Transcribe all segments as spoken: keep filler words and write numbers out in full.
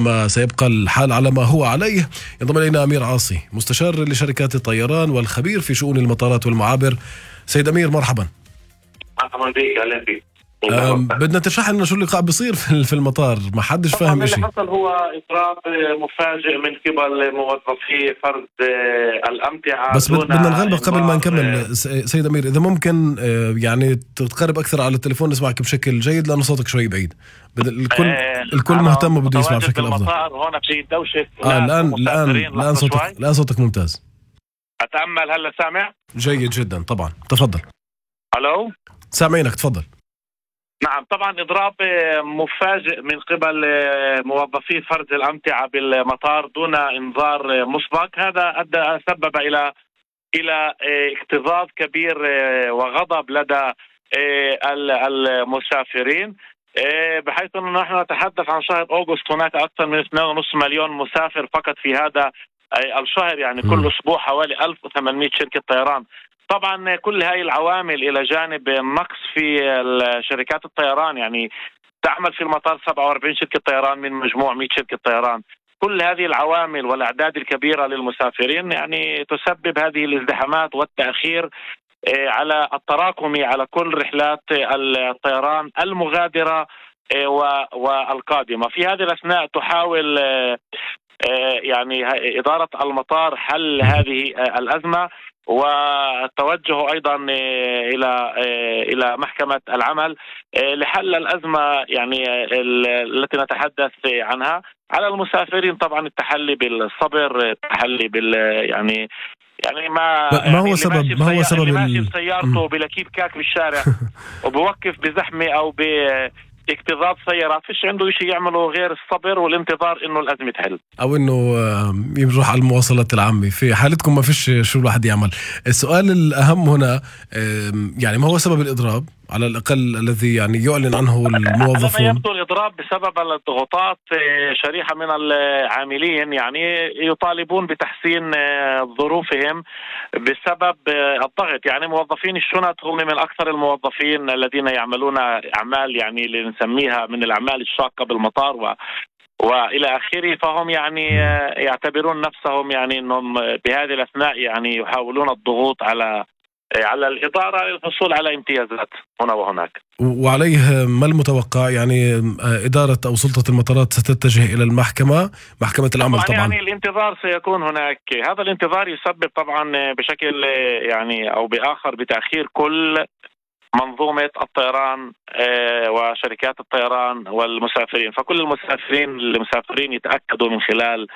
ربما سيبقى الحال على ما هو عليه. ينضم إلينا أمير عاصي، مستشار لشركات الطيران والخبير في شؤون المطارات والمعابر. سيد أمير مرحبا. مرحبا بك. أهلا بك. بدنا تشرح لنا شو اللي قاعد بيصير في المطار، ما حدش فاهم إشي. اللي حصل هو إضراب مفاجئ من قبل موظفي فرد الأمتعة. بس بدنا نغلبك قبل ما نكمل سيد أمير، إذا ممكن يعني تقرب أكثر على التليفون نسمعك بشكل جيد لأنه صوتك شوي بعيد. الكل آه الكل مهتم وبده يسمع بشكل أفضل. هون في دوشة. آه الآن الآن الآن صوتك الآن صوتك ممتاز. أتأمل. هلا سامع؟ جيد جدا طبعا، تفضل. ألو، سامعينك، تفضل. نعم، طبعا إضراب مفاجئ من قبل موظفي فرز الأمتعة بالمطار دون إنذار مسبق. هذا أدى سبب إلى إلى اكتظاظ كبير وغضب لدى المسافرين، بحيث أنه نحن نتحدث عن شهر أغسطس. هناك أكثر من اثنين ونصف مليون مسافر فقط في هذا الشهر، يعني كل أسبوع حوالي ألف وثمانمئة شركة طيران. طبعا كل هاي العوامل إلى جانب النقص في شركات الطيران، يعني تعمل في المطار سبعة وأربعين شركة طيران من مجموع مئة شركة طيران. كل هذه العوامل والأعداد الكبيرة للمسافرين يعني تسبب هذه الازدحامات والتأخير على التراكمي على كل رحلات الطيران المغادرة والقادمة. في هذه الأثناء تحاول يعني إدارة المطار حل هذه الأزمة، والتوجه أيضا إلى إلى محكمة العمل لحل الأزمة يعني التي نتحدث عنها. على المسافرين طبعا التحلي بالصبر، التحلي بال يعني يعني ما ما يعني هو سبب ما هو سبب اللي ماشي بسيارته بلكيب كاك بالشارع وبوقف بزحمة أو ب اكتظاظ سيارات، فيش عنده شيء يعمله غير الصبر والانتظار انه الازمه تحل، او انه يروح على المواصلات العامه. في حالتكم ما فيش شو الواحد يعمل. السؤال الاهم هنا يعني ما هو سبب الاضراب على الاقل الذي يعني يعلن عنه الموظفون؟ يبدو الاضراب بسبب الضغوطات. شريحه من العاملين يعني يطالبون بتحسين ظروفهم بسبب الضغط. يعني موظفين الشنط هم من اكثر الموظفين الذين يعملون اعمال يعني اللي نسميها من الاعمال الشاقه بالمطار و والى اخره، فهم يعني يعتبرون نفسهم يعني انهم بهذه الاثناء يعني يحاولون الضغوط على على الإدارة للحصول على امتيازات هنا وهناك. وعليه ما المتوقع؟ يعني إدارة أو سلطة المطارات ستتجه إلى المحكمة، محكمة العمل طبعا. يعني الانتظار سيكون هناك. هذا الانتظار يسبب طبعا بشكل يعني أو بآخر بتأخير كل منظومة الطيران وشركات الطيران والمسافرين. فكل المسافرين المسافرين يتأكدوا من خلال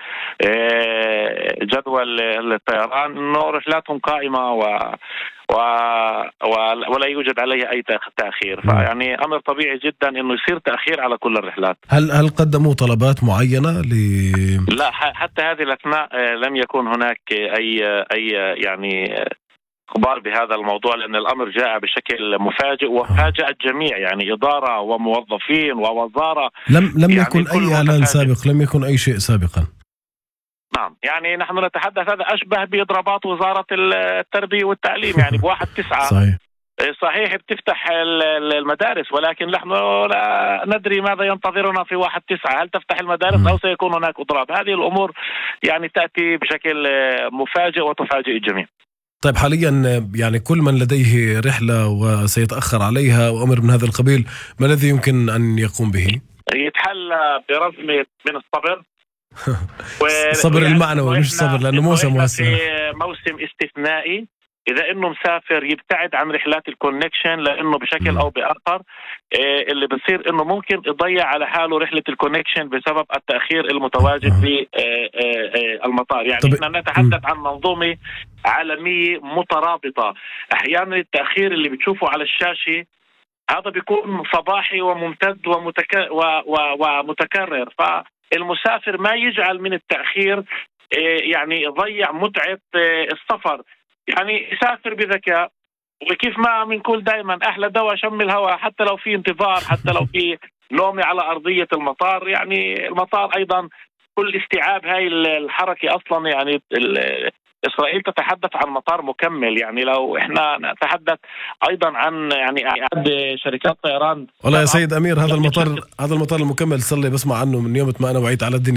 جدول الطيران إنه رحلاتهم قائمة و و... ولا يوجد عليها أي تأخير. فيعني أمر طبيعي جدا إنه يصير تأخير على كل الرحلات. هل هل قدموا طلبات معينة ل... لا، حتى هذه الأثناء لم يكن هناك أي أي يعني اخبار بهذا الموضوع، لأن الأمر جاء بشكل مفاجئ وفاجأ الجميع، يعني إدارة وموظفين ووزارة. لم لم يعني يكن أي إعلان سابق، لم يكن أي شيء سابقا. نعم، يعني نحن نتحدث هذا أشبه بإضرابات وزارة التربية والتعليم يعني بواحد تسعة. صحيح صحيح بتفتح المدارس، ولكن نحن لا ندري ماذا ينتظرنا في واحد تسعة. هل تفتح المدارس أو سيكون هناك إضراب؟ هذه الأمور يعني تأتي بشكل مفاجئ وتفاجئ الجميع. طيب حاليا يعني كل من لديه رحلة وسيتأخر عليها وأمر من هذا القبيل، ما الذي يمكن أن يقوم به؟ يتحلى برزمة من الصبر. الصبر المعنوي مش صبر، لأنه موسم واسع، موسم استثنائي. إذا إنه مسافر يبتعد عن رحلات الكونكشن، لأنه بشكل م. أو بآخر اللي بصير إنه ممكن يضيع على حاله رحلة الكونكشن بسبب التأخير المتواجد في المطار. يعني إحنا نتحدث عن منظومة عالمية مترابطة. أحيانا التأخير اللي بتشوفه على الشاشة هذا بيكون صباحي وممتد ومتك... و... و... ومتكرر، فالمسافر ما يجعل من التأخير يعني يضيع متعة السفر. يعني يسافر بذكاء، وكيف ما بنقول دائما أحلى دواء شم الهواء، حتى لو في انتظار، حتى لو في نوم على أرضية المطار. يعني المطار أيضا كل استيعاب هاي الحركة أصلا، يعني إسرائيل تتحدث عن مطار مكمل. يعني لو إحنا نتحدث أيضا عن يعني أعداد شركات طيران. والله يا سيد أمير هذا المطار هذا المطار المكمل صار لي بسمع عنه من يوم ما أنا وعيت على الدنيا.